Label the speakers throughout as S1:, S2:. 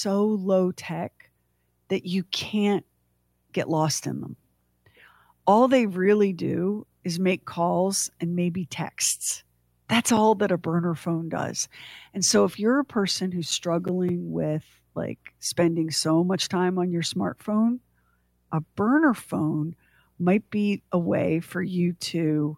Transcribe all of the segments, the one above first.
S1: so low tech that you can't get lost in them. All they really do is make calls and maybe texts. That's all that a burner phone does. And so if you're a person who's struggling with like spending so much time on your smartphone, a burner phone might be a way for you to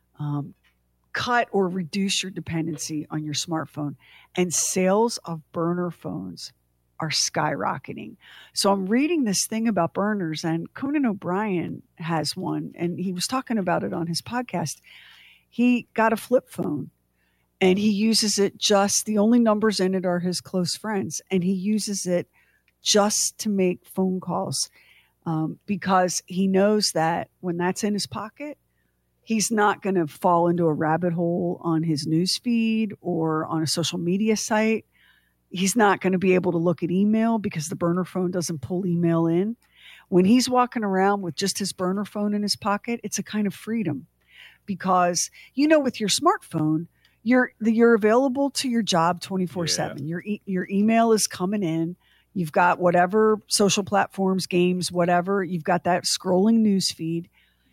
S1: cut or reduce your dependency on your smartphone. And sales of burner phones are skyrocketing. So I'm reading this thing about burners, and Conan O'Brien has one, and he was talking about it on his podcast. He got a flip phone, and he uses it just, the only numbers in it are his close friends, and he uses it just to make phone calls because he knows that when that's in his pocket, he's not going to fall into a rabbit hole on his news feed or on a social media site. He's not going to be able to look at email because the burner phone doesn't pull email in. When he's walking around with just his burner phone in his pocket, it's a kind of freedom because, you know, with your smartphone, you're available to your job 24/7. Your email is coming in. You've got whatever social platforms, games, whatever. You've got that scrolling news feed.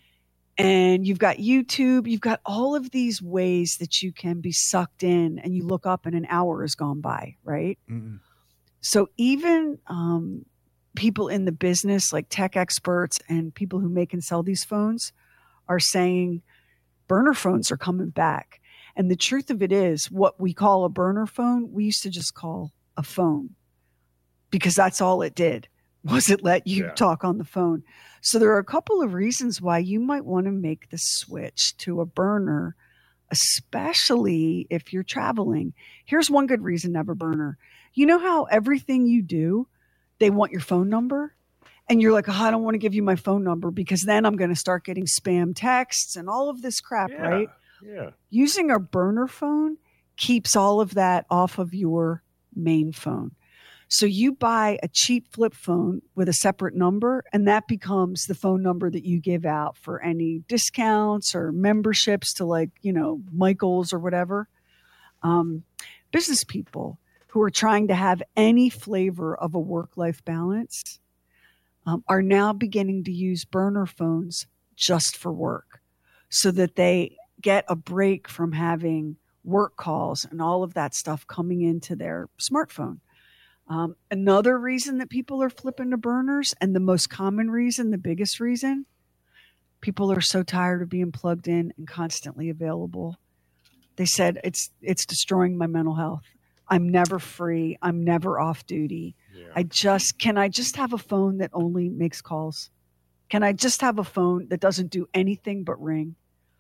S1: And you've got YouTube. You've got all of these ways that you can be sucked in, and you look up and an hour has gone by, right? Mm-mm. So even people in the business, like tech experts and people who make and sell these phones, are saying burner phones are coming back. And the truth of it is, what we call a burner phone, we used to just call a phone because that's all it did. Was it let you talk on the phone? So there are a couple of reasons why you might want to make the switch to a burner, especially if you're traveling. Here's one good reason to have a burner. You know how everything you do, they want your phone number? And you're like, oh, I don't want to give you my phone number because then I'm going to start getting spam texts and all of this crap, right?
S2: Yeah.
S1: Using a burner phone keeps all of that off of your main phone. So you buy a cheap flip phone with a separate number, and that becomes the phone number that you give out for any discounts or memberships to, like, you know, Michael's or whatever. Business people who are trying to have any flavor of a work-life balance are now beginning to use burner phones just for work so that they get a break from having work calls and all of that stuff coming into their smartphone. Another reason that people are flipping to burners, and the most common reason, the biggest reason, people are so tired of being plugged in and constantly available. They said it's destroying my mental health. I'm never free. I'm never off duty. Yeah. Can I just have a phone that only makes calls? Can I just have a phone that doesn't do anything but ring?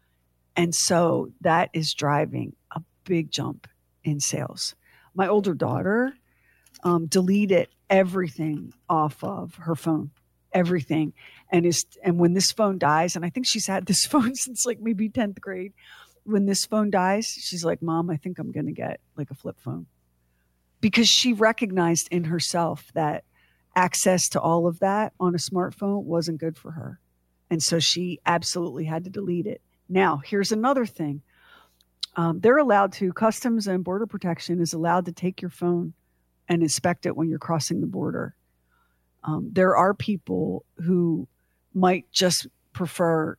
S1: And so that is driving a big jump in sales. My older daughter deleted everything off of her phone, everything. And when this phone dies, and I think she's had this phone since like maybe 10th grade. When this phone dies, she's like, Mom, I think I'm going to get like a flip phone. Because she recognized in herself that access to all of that on a smartphone wasn't good for her. And so she absolutely had to delete it. Now, here's another thing. They're allowed to, Customs and Border Protection is allowed to take your phone and inspect it when you're crossing the border. There are people who might just prefer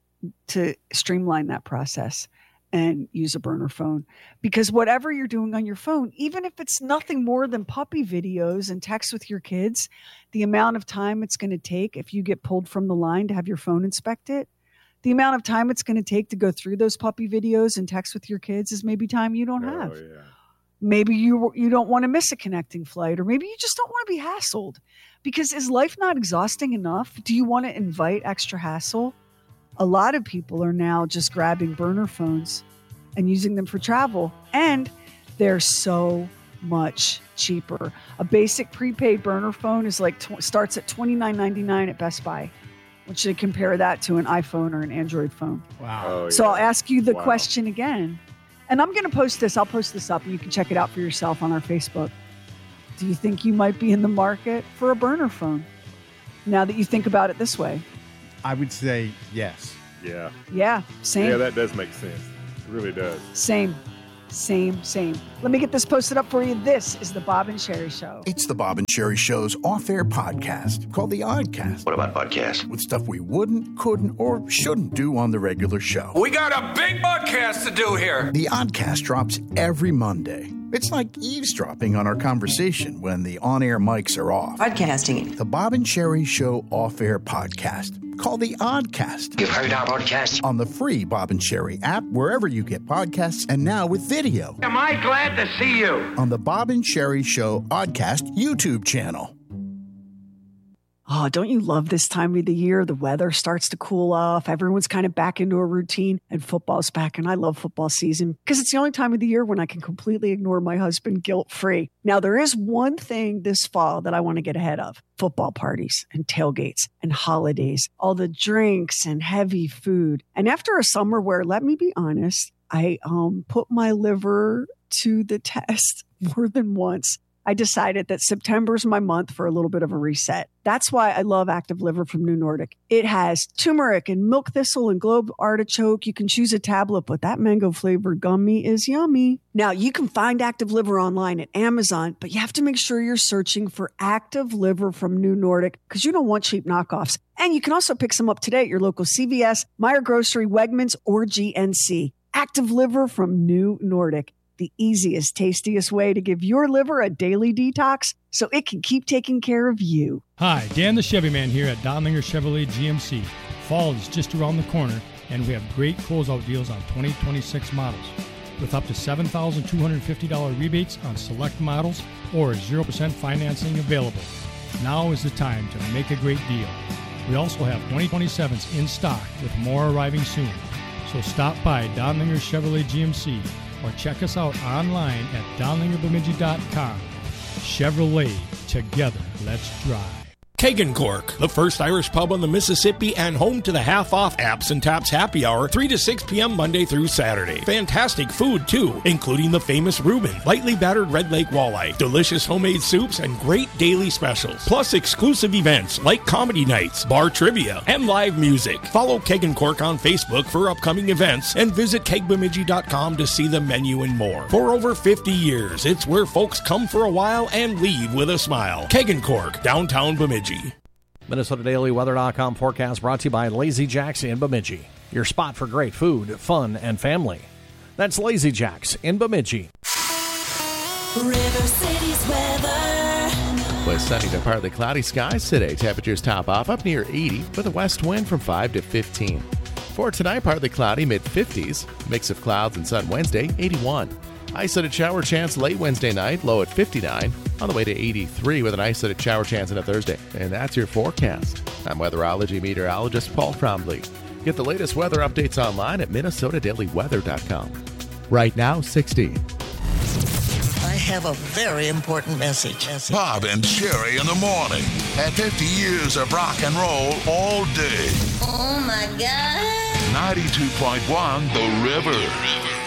S1: to streamline that process and use a burner phone, because whatever you're doing on your phone, even if it's nothing more than puppy videos and text with your kids, the amount of time it's going to take if you get pulled from the line to have your phone inspected, the amount of time it's going to take to go through those puppy videos and text with your kids is maybe time you don't have.
S2: Yeah.
S1: Maybe you don't want to miss a connecting flight, or maybe you just don't want to be hassled. Because is life not exhausting enough? Do you want to invite extra hassle? A lot of people are now just grabbing burner phones and using them for travel, and they're so much cheaper. A basic prepaid burner phone is like starts at $29.99 at Best Buy. I want you to compare that to an iPhone or an Android phone.
S3: Wow.
S2: Oh,
S1: So
S2: yeah.
S1: I'll ask you the question again. And I'm going to post this. I'll post this up and you can check it out for yourself on our Facebook. Do you think you might be in the market for a burner phone now that you think about it this way?
S3: I would say yes.
S2: Yeah.
S1: Yeah, same.
S2: Yeah, that does make sense. It really does.
S1: Same. Same. Let me get this posted up for you. This is the Bob and Sherry Show.
S2: It's the Bob and Sherry Show's off-air podcast called The Oddcast.
S3: What about podcasts?
S2: With stuff we wouldn't, couldn't, or shouldn't do on the regular show.
S4: We got a big podcast to do here.
S2: The Oddcast drops every Monday. It's like eavesdropping on our conversation when the on-air mics are off.
S5: Podcasting.
S2: The Bob and Sherry Show off-air podcast called The Oddcast.
S3: You've heard our podcast?
S2: On the free Bob and Sherry app, wherever you get podcasts, and now with video.
S4: Am I glad to see you?
S2: On the Bob and Sherry Show Oddcast YouTube channel.
S1: Oh, don't you love this time of the year? The weather starts to cool off. Everyone's kind of back into a routine, and football's back. And I love football season because it's the only time of the year when I can completely ignore my husband guilt-free. Now, there is one thing this fall that I want to get ahead of. Football parties and tailgates and holidays, all the drinks and heavy food. And after a summer where, let me be honest, I put my liver to the test more than once, I decided that September's my month for a little bit of a reset. That's why I love Active Liver from New Nordic. It has turmeric and milk thistle and globe artichoke. You can choose a tablet, but that mango flavored gummy is yummy. Now, you can find Active Liver online at Amazon, but you have to make sure you're searching for Active Liver from New Nordic because you don't want cheap knockoffs. And you can also pick some up today at your local CVS, Meijer Grocery, Wegmans, or GNC. Active Liver from New Nordic. The easiest, tastiest way to give your liver a daily detox so it can keep taking care of you.
S6: Hi, Dan the Chevy Man here at Donlinger Chevrolet GMC. Fall is just around the corner, and we have great closeout deals on 2026 models with up to $7,250 rebates on select models or 0% financing available. Now is the time to make a great deal. We also have 2027s in stock with more arriving soon. So stop by Donlinger Chevrolet GMC or check us out online at donlingerbemidji.com. Chevrolet, together, let's drive.
S7: Kagan Cork, the first Irish pub on the Mississippi and home to the half-off Apps and Taps happy hour, 3 to 6 p.m. Monday through Saturday. Fantastic food, too, including the famous Reuben, lightly battered Red Lake walleye, delicious homemade soups, and great daily specials. Plus exclusive events like comedy nights, bar trivia, and live music. Follow Kagan Cork on Facebook for upcoming events and visit kegbemidji.com to see the menu and more. For over 50 years, it's where folks come for a while and leave with a smile. Kagan Cork, downtown Bemidji.
S8: MinnesotaDailyWeather.com forecast brought to you by Lazy Jack's in Bemidji. Your spot for great food, fun, and family. That's Lazy Jack's in Bemidji.
S9: River City's weather.
S10: With sunny to partly cloudy skies today. Temperatures top off up near 80 with a west wind from 5 to 15. For tonight, partly cloudy, mid-50s. Mix of clouds and sun Wednesday, 81. Isolated shower chance late Wednesday night, low at 59. On the way to 83 with an isolated shower chance on a Thursday. And that's your forecast. I'm weatherology meteorologist Paul Trombley. Get the latest weather updates online at MinnesotaDailyWeather.com. Right now, 60.
S11: I have a very important message.
S12: Bob and Sherry in the morning. At 50 years of rock and roll all day.
S9: Oh, my God.
S12: 92.1 The River.